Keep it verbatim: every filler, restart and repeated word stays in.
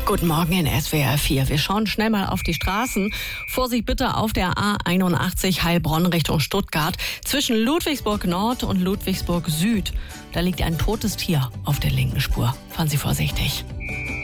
Guten Morgen in S W R vier. Wir schauen schnell mal auf die Straßen. Vorsicht bitte auf der A einundachtzig Heilbronn Richtung Stuttgart. Zwischen Ludwigsburg Nord und Ludwigsburg Süd. Da liegt ein totes Tier auf der linken Spur. Fahren Sie vorsichtig.